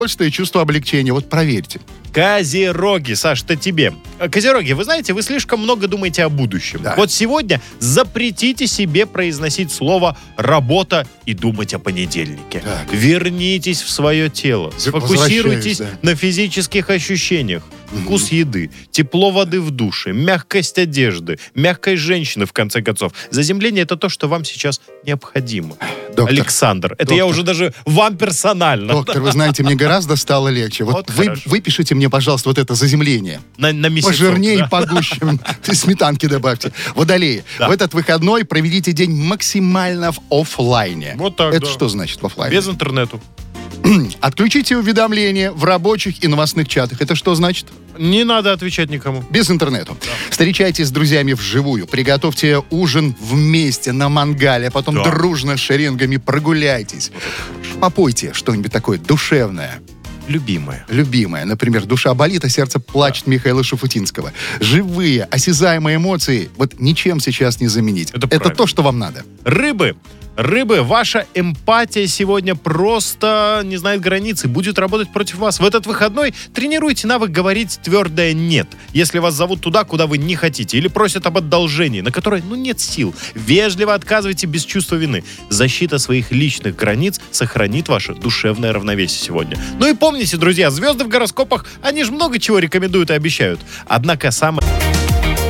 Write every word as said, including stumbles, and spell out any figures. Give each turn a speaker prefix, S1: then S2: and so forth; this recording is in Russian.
S1: удовольствие и чувство облегчения. Вот проверьте.
S2: Козероги, Саш, это тебе. Козероги, вы знаете, вы слишком много думаете о будущем.
S1: Да.
S2: Вот сегодня запретите себе произносить слово «работа» и думать о понедельнике.
S1: Так.
S2: Вернитесь в свое тело. Сфокусируйтесь
S1: да.
S2: на физических ощущениях. Вкус еды, тепло воды в душе, мягкость одежды, мягкость женщины, в конце концов. Заземление — это то, что вам сейчас необходимо.
S1: Доктор,
S2: Александр, это
S1: доктор.
S2: я уже даже вам персонально.
S1: Доктор, вы знаете, мне гораздо стало легче. Вот,
S2: Вот
S1: вы,
S2: хорошо.
S1: выпишите мне, пожалуйста, вот это заземление.
S2: На, на месяцок,
S1: Пожирнее
S2: да?
S1: и погуще. Сметанки добавьте. Водолеи,
S2: Да.
S1: в этот выходной проведите день максимально в оффлайне.
S2: Вот так,
S1: Это
S2: да.
S1: что значит в оффлайне?
S2: Без интернету.
S1: Отключите уведомления в рабочих и новостных чатах. Это что значит?
S2: Не надо отвечать никому.
S1: Без интернету. Встречайтесь с друзьями вживую. Приготовьте ужин вместе на мангале, а потом
S2: Да.
S1: дружно шеренгами прогуляйтесь. Попойте что-нибудь такое душевное,
S2: Любимая.
S1: любимое. Например, «Душа болит, а сердце плачет» Михаила Шуфутинского. Живые, осязаемые эмоции вот ничем сейчас не заменить.
S2: Это
S1: Это
S2: правильно.
S1: то, что вам надо.
S2: Рыбы. Рыбы, ваша эмпатия сегодня просто не знает границы, будет работать против вас. В этот выходной тренируйте навык говорить твердое «нет», если вас зовут туда, куда вы не хотите, или просят об одолжении, на которое, ну, нет сил. Вежливо отказывайте без чувства вины. Защита своих личных границ сохранит ваше душевное равновесие сегодня. Ну и помните, друзья, звезды в гороскопах, они же много чего рекомендуют и обещают. Однако самое...